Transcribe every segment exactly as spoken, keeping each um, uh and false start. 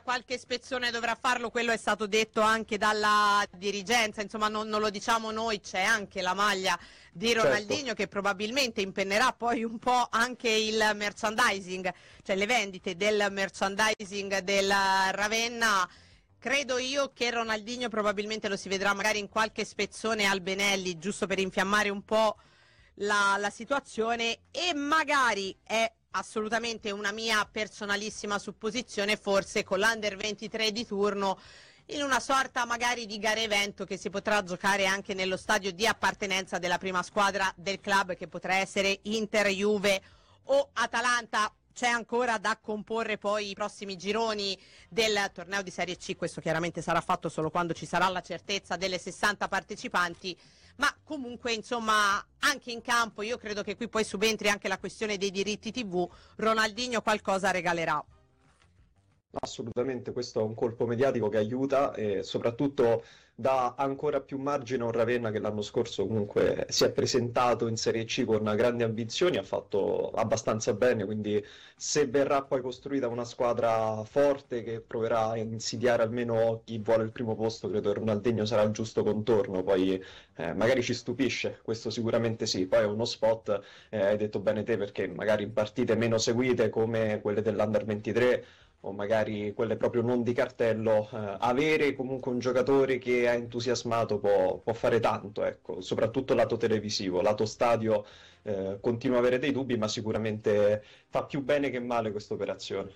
qualche spezzone dovrà farlo, quello è stato detto anche dalla dirigenza, insomma non, non lo diciamo noi, c'è anche la maglia di Ronaldinho, certo, che probabilmente impennerà poi un po' anche il merchandising, cioè le vendite del merchandising del Ravenna. Credo io che Ronaldinho probabilmente lo si vedrà magari in qualche spezzone al Benelli, giusto per infiammare un po' la, la situazione, e magari è assolutamente una mia personalissima supposizione, forse con l'Under ventitré di turno in una sorta magari di gara evento che si potrà giocare anche nello stadio di appartenenza della prima squadra del club, che potrà essere Inter, Juve o Atalanta. C'è ancora da comporre poi i prossimi gironi del torneo di Serie C, questo chiaramente sarà fatto solo quando ci sarà la certezza delle sessanta partecipanti, ma comunque insomma anche in campo io credo che qui poi subentri anche la questione dei diritti tivù. Ronaldinho qualcosa regalerà. Assolutamente, questo è un colpo mediatico che aiuta e soprattutto dà ancora più margine a un Ravenna che l'anno scorso comunque si è presentato in Serie C con grandi ambizioni, ha fatto abbastanza bene, quindi se verrà poi costruita una squadra forte che proverà a insidiare almeno chi vuole il primo posto, credo che Ronaldinho sarà il giusto contorno, poi eh, magari ci stupisce, questo sicuramente sì, poi è uno spot, eh, hai detto bene te, perché magari in partite meno seguite come quelle dell'Under ventitré o magari quelle proprio non di cartello, eh, avere comunque un giocatore che ha entusiasmato può, può fare tanto, ecco, soprattutto lato televisivo, lato stadio eh, continuo a avere dei dubbi, ma sicuramente fa più bene che male questa operazione.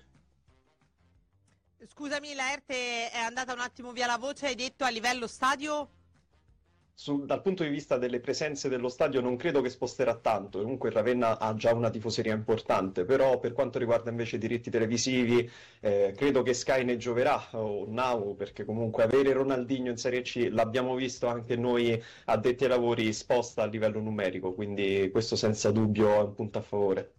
Scusami, Laerte, è andata un attimo via la voce, hai detto a livello stadio? Su, dal punto di vista delle presenze dello stadio non credo che sposterà tanto, comunque il Ravenna ha già una tifoseria importante, però per quanto riguarda invece i diritti televisivi eh, credo che Sky ne gioverà, o Now, perché comunque avere Ronaldinho in Serie C l'abbiamo visto anche noi addetti ai lavori, sposta a livello numerico, quindi questo senza dubbio è un punto a favore.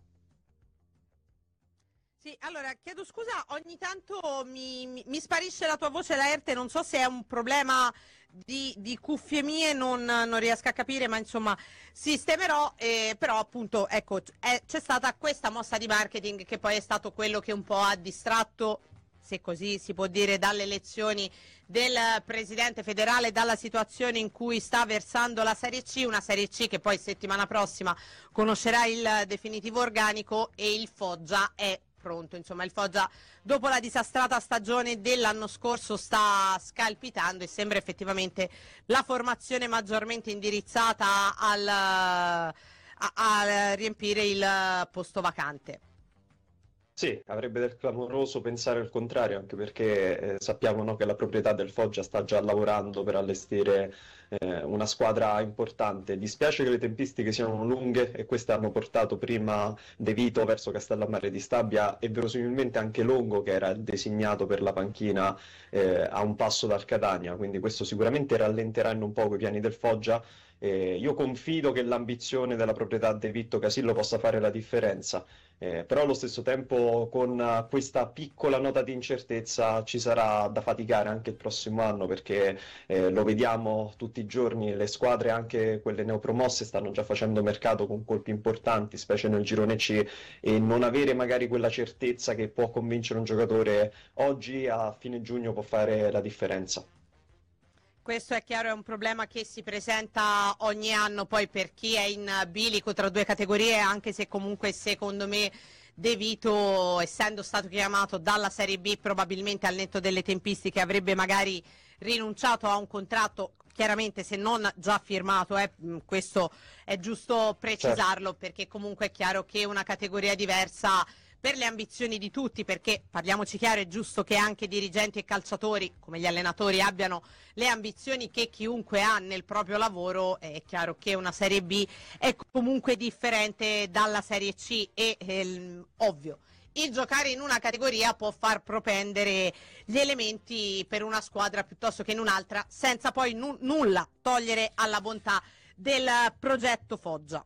Sì, allora chiedo scusa, ogni tanto mi, mi, mi sparisce la tua voce, Laerte, non so se è un problema di, di cuffie mie, non, non riesco a capire, ma insomma sistemerò, eh, però appunto ecco è, c'è stata questa mossa di marketing che poi è stato quello che un po' ha distratto, se così si può dire, dalle elezioni del presidente federale, dalla situazione in cui sta versando la Serie C, una Serie C che poi settimana prossima conoscerà il definitivo organico e il Foggia è pronto, insomma il Foggia dopo la disastrata stagione dell'anno scorso sta scalpitando e sembra effettivamente la formazione maggiormente indirizzata al, a, a riempire il posto vacante. Sì, avrebbe del clamoroso pensare il contrario, anche perché eh, sappiamo, no, che la proprietà del Foggia sta già lavorando per allestire eh, una squadra importante. Dispiace che le tempistiche siano lunghe e queste hanno portato prima De Vito verso Castellammare di Stabia e verosimilmente anche Longo, che era il designato per la panchina, eh, a un passo dal Catania, quindi questo sicuramente rallenteranno un po' i piani del Foggia. Eh, io confido che l'ambizione della proprietà De Vitto Casillo possa fare la differenza. Eh, però allo stesso tempo con uh, questa piccola nota di incertezza ci sarà da faticare anche il prossimo anno, perché eh, lo vediamo tutti i giorni, le squadre, anche quelle neopromosse, stanno già facendo mercato con colpi importanti, specie nel girone C, e non avere magari quella certezza che può convincere un giocatore oggi a fine giugno può fare la differenza. Questo è chiaro, è un problema che si presenta ogni anno poi per chi è in bilico tra due categorie, anche se comunque secondo me De Vito, essendo stato chiamato dalla Serie B, probabilmente al netto delle tempistiche avrebbe magari rinunciato a un contratto, chiaramente se non già firmato, eh, questo è giusto precisarlo, certo, perché comunque è chiaro che una categoria diversa per le ambizioni di tutti, perché parliamoci chiaro, è giusto che anche dirigenti e calciatori come gli allenatori abbiano le ambizioni che chiunque ha nel proprio lavoro. È chiaro che una Serie B è comunque differente dalla Serie C e eh, ovvio, il giocare in una categoria può far propendere gli elementi per una squadra piuttosto che in un'altra, senza poi nu- nulla togliere alla bontà del progetto Foggia.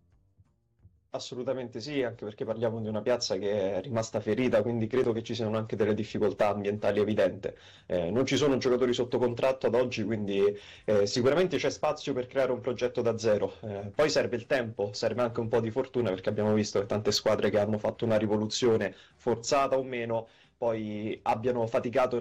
Assolutamente sì, anche perché parliamo di una piazza che è rimasta ferita, quindi credo che ci siano anche delle difficoltà ambientali evidenti. Eh, non ci sono giocatori sotto contratto ad oggi, quindi eh, sicuramente c'è spazio per creare un progetto da zero. Eh, poi serve il tempo, serve anche un po' di fortuna, perché abbiamo visto che tante squadre che hanno fatto una rivoluzione, forzata o meno, poi abbiano faticato